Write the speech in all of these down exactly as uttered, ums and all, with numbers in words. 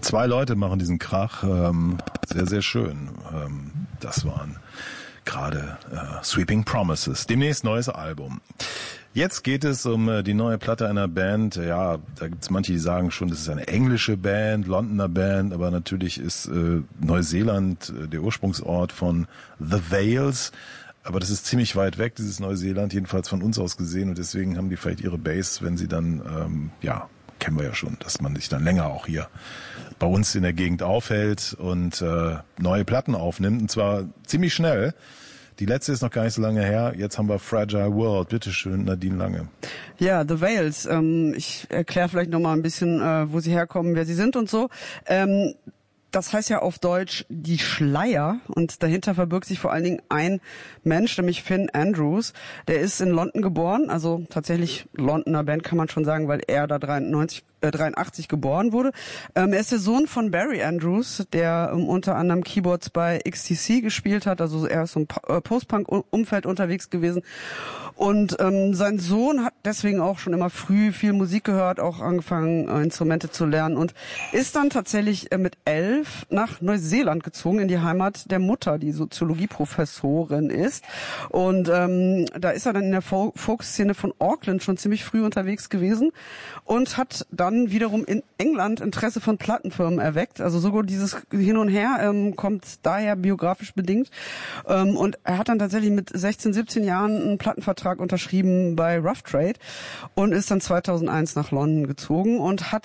Zwei Leute machen diesen Krach, ähm, sehr, sehr schön. Ähm, das waren gerade äh, Sweeping Promises, demnächst neues Album. Jetzt geht es um äh, die neue Platte einer Band. Ja, da gibt's manche, die sagen schon, das ist eine englische Band, Londoner Band, aber natürlich ist äh, Neuseeland äh, der Ursprungsort von The Vales. Aber das ist ziemlich weit weg, dieses Neuseeland, jedenfalls von uns aus gesehen. Und deswegen haben die vielleicht ihre Base, wenn sie dann, ähm, ja, kennen wir ja schon, dass man sich dann länger auch hier bei uns in der Gegend aufhält und äh, neue Platten aufnimmt. Und zwar ziemlich schnell. Die letzte ist noch gar nicht so lange her. Jetzt haben wir Fragile World. Bitteschön, Nadine Lange. Ja, The Vales. Ähm, ich erkläre vielleicht noch mal ein bisschen, äh, wo sie herkommen, wer sie sind und so. Ähm, Das heißt ja auf Deutsch die Schleier, und dahinter verbirgt sich vor allen Dingen ein Mensch, nämlich Finn Andrews. Der ist in London geboren, also tatsächlich Londoner Band kann man schon sagen, weil er da dreiundneunzig, äh, dreiundachtzig geboren wurde. Ähm, er ist der Sohn von Barry Andrews, der ähm, unter anderem Keyboards bei X T C gespielt hat, also er ist so im äh, Post-Punk-Umfeld unterwegs gewesen. Und ähm, sein Sohn hat deswegen auch schon immer früh viel Musik gehört, auch angefangen äh, Instrumente zu lernen und ist dann tatsächlich äh, mit elf nach Neuseeland gezogen, in die Heimat der Mutter, die Soziologieprofessorin ist. Und ähm, da ist er dann in der Folk-Szene von Auckland schon ziemlich früh unterwegs gewesen und hat dann wiederum in England Interesse von Plattenfirmen erweckt. Also sogar dieses Hin und Her ähm, kommt daher biografisch bedingt. Ähm, und er hat dann tatsächlich mit sechzehn, siebzehn Jahren einen Plattenvertrag unterschrieben bei Rough Trade und ist dann zweitausendeins nach London gezogen und hat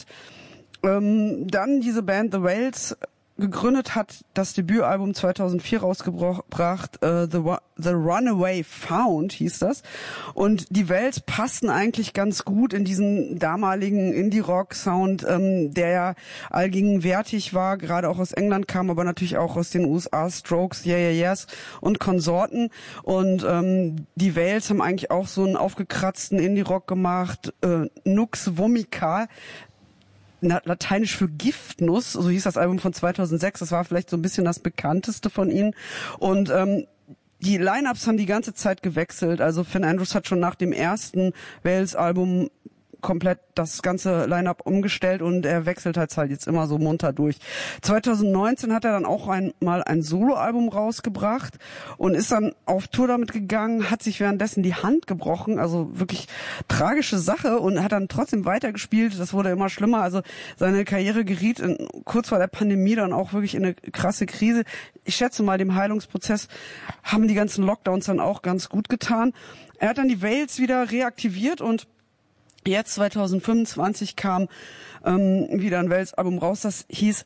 ähm, dann diese Band The Vales gegründet, hat das Debütalbum zweitausendvier rausgebracht, uh, The, The Runaway Found hieß das. Und die Vales passten eigentlich ganz gut in diesen damaligen Indie-Rock-Sound, ähm, der ja allgegenwärtig war, gerade auch aus England kam, aber natürlich auch aus den U S A, Strokes, Yeah Yeah Yeahs und Konsorten. Und ähm, die Vales haben eigentlich auch so einen aufgekratzten Indie-Rock gemacht, äh, Nux Vomica, lateinisch für Giftnuss, so hieß das Album von zweitausendsechs, das war vielleicht so ein bisschen das bekannteste von ihnen. Und ähm, die Line-Ups haben die ganze Zeit gewechselt, also Finn Andrews hat schon nach dem ersten Vales-Album komplett das ganze Line-Up umgestellt und er wechselt halt halt jetzt immer so munter durch. zweitausendneunzehn hat er dann auch einmal ein Soloalbum rausgebracht und ist dann auf Tour damit gegangen, hat sich währenddessen die Hand gebrochen, also wirklich tragische Sache, und hat dann trotzdem weitergespielt. Das wurde immer schlimmer, also seine Karriere geriet in, kurz vor der Pandemie dann auch wirklich in eine krasse Krise. Ich schätze mal, dem Heilungsprozess haben die ganzen Lockdowns dann auch ganz gut getan. Er hat dann die Vales wieder reaktiviert und jetzt zweitausendfünfundzwanzig kam ähm, wieder ein Vales-Album raus, das hieß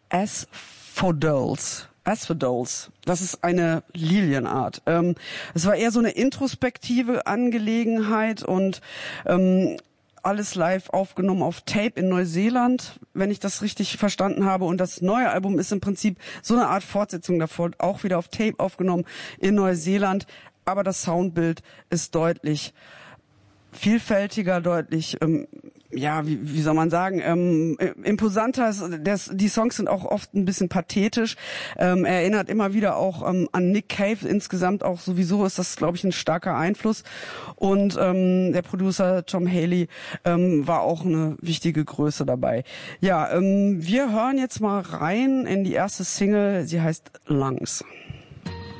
Asphodeles. Asphodeles. Das ist eine Lilienart. Ähm, es war eher so eine introspektive Angelegenheit und ähm, alles live aufgenommen auf Tape in Neuseeland, wenn ich das richtig verstanden habe. Und das neue Album ist im Prinzip so eine Art Fortsetzung davor, auch wieder auf Tape aufgenommen in Neuseeland. Aber das Soundbild ist deutlich vielfältiger, deutlich, ähm, ja, wie, wie soll man sagen, ähm, imposanter. Das, die Songs sind auch oft ein bisschen pathetisch. Ähm, er erinnert immer wieder auch ähm, an Nick Cave. Insgesamt auch sowieso ist das, glaube ich, ein starker Einfluss. Und ähm, der Producer Tom Haley ähm, war auch eine wichtige Größe dabei. Ja, ähm, wir hören jetzt mal rein in die erste Single. Sie heißt Lungs.